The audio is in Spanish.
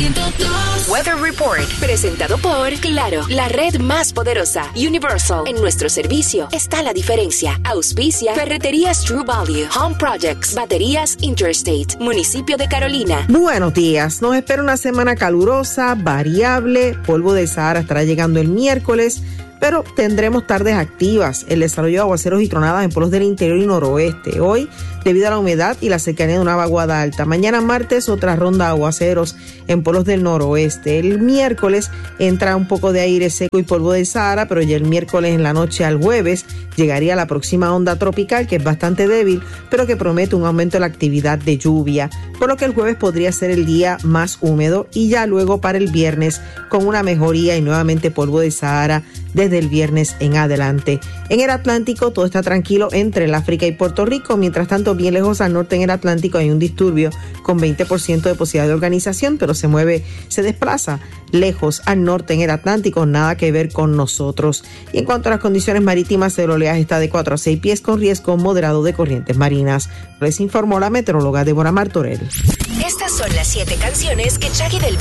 102. Weather Report, presentado por Claro, la red más poderosa. Universal, en nuestro servicio está la diferencia. Auspicia Ferreterías True Value, Home Projects, Baterías Interstate, Municipio de Carolina. Buenos días, nos espera una semana calurosa, variable, polvo de Sahara estará llegando el miércoles, pero tendremos tardes activas, el desarrollo de aguaceros y tronadas en polos del interior y noroeste. Hoy, debido a la humedad y la cercanía de una vaguada alta. Mañana martes, otra ronda de aguaceros en polos del noroeste. El miércoles entra un poco de aire seco y polvo de Sahara, pero ya el miércoles en la noche al jueves llegaría la próxima onda tropical, que es bastante débil, pero que promete un aumento de la actividad de lluvia, por lo que el jueves podría ser el día más húmedo y ya luego para el viernes con una mejoría y nuevamente polvo de Sahara desde el viernes en adelante. En el Atlántico todo está tranquilo entre el África y Puerto Rico, mientras tanto bien lejos al norte en el Atlántico hay un disturbio con 20% de posibilidad de organización, pero se desplaza lejos al norte en el Atlántico, nada que ver con nosotros. Y en cuanto a las condiciones marítimas, el oleaje está de 4 a 6 pies con riesgo moderado de corrientes marinas. Les informó la meteoróloga Débora Martorell. Estas son las 7 canciones que Shaggy del